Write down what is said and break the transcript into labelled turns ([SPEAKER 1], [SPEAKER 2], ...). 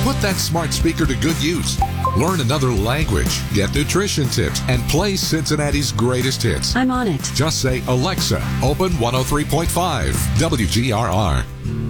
[SPEAKER 1] Put that smart speaker to good use. Learn another language, get nutrition tips, and play Cincinnati's greatest hits.
[SPEAKER 2] I'm on it.
[SPEAKER 1] Just say, Alexa, open 103.5 WGRR.